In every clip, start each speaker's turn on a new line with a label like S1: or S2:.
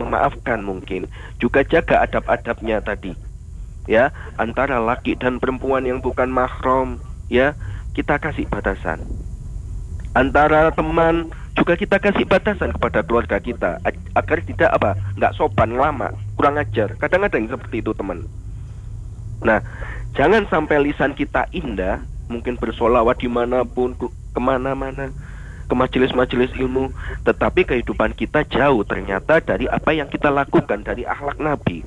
S1: memaafkan mungkin, juga jaga adab-adabnya tadi. Ya, antara laki dan perempuan yang bukan mahram, ya, kita kasih batasan. Antara teman juga kita kasih batasan kepada keluarga kita agar tidak nggak sopan lama, kurang ajar. Kadang-kadang seperti itu teman. Nah, jangan sampai lisan kita indah, mungkin bersolawat dimanapun, kemana-mana, ke majelis-majelis ilmu, tetapi kehidupan kita jauh ternyata dari apa yang kita lakukan, dari akhlak Nabi.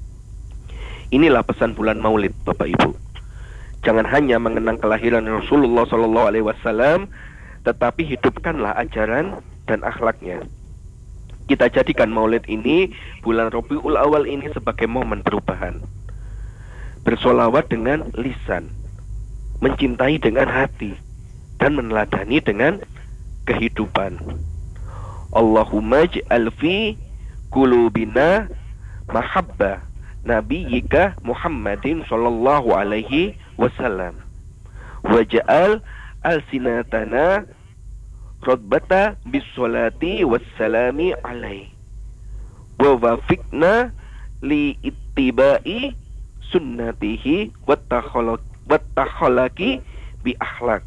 S1: Inilah pesan bulan Maulid, Bapak Ibu. Jangan hanya mengenang kelahiran Rasulullah SAW, tetapi hidupkanlah ajaran dan akhlaknya. Kita jadikan Maulid ini, bulan Rabiul Awal ini sebagai momen perubahan. Bersolawat dengan lisan, mencintai dengan hati, dan meneladani dengan kehidupan. Allahumma ij'al fi qulubina mahabbah nabiyyika Muhammadin sallallahu alaihi wasallam waj'al alsinatana radbata bis-salati was-salami alaihi wa wafiqna li ittiba'i sunnatihi wa takhalaqi bi akhlaq.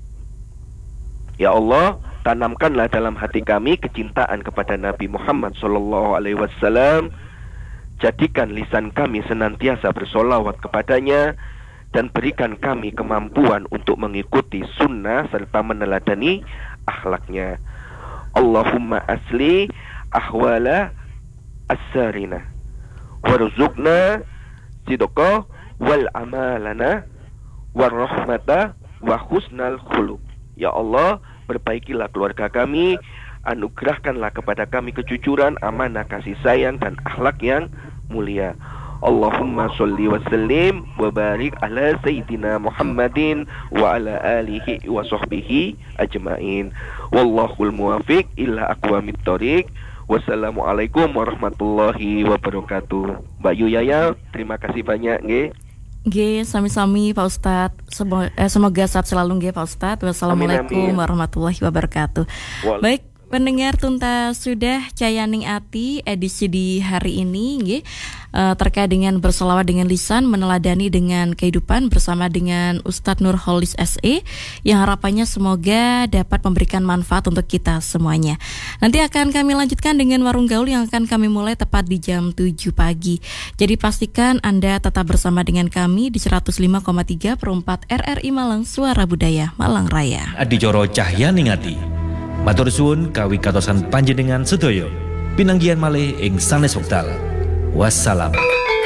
S1: Ya Allah, tanamkanlah dalam hati kami kecintaan kepada Nabi Muhammad sallallahu alaihi wasallam. Jadikan lisan kami senantiasa bersolawat kepadanya, dan berikan kami kemampuan untuk mengikuti sunnah serta meneladani akhlaknya. Allahumma asli ahwala as-sarina warzuqna sidqa wal amalana warahmata wa husnal khuluq. Ya Allah, perbaikilah keluarga kami, anugerahkanlah kepada kami kejujuran, amanah, kasih sayang, dan akhlak yang mulia. Allahumma sholli wa sallim wa barik ala sayyidina Muhammadin wa ala alihi wa sahbihi ajmain. Wallahul muwafiq ila aqwamit thoriq. Wassalamualaikum warahmatullahi wabarakatuh. Mbak Yuyaya, terima kasih banyak nggih.
S2: Nggih, sami-sami Pak Ustadz. Semoga sehat selalu nggih Pak Ustadz. Wassalamualaikum warahmatullahi wabarakatuh. Baik, pendengar tuntas sudah Cayaning Ati edisi di hari ini nggih, terkait dengan bersolawat dengan lisan, meneladani dengan kehidupan bersama dengan Ustadz Nurholis SE, yang harapannya semoga dapat memberikan manfaat untuk kita semuanya. Nanti akan kami lanjutkan dengan Warung Gaul yang akan kami mulai tepat di jam 7 pagi. Jadi pastikan Anda tetap bersama dengan kami di 105,3 per 4 RRI Malang, Suara Budaya Malang Raya.
S3: Adijoro Cayaning Ati. Matur suwun kawi katosan panjenengan sedaya. Pinanggihan malih ing sanes wekdal. Wassalam.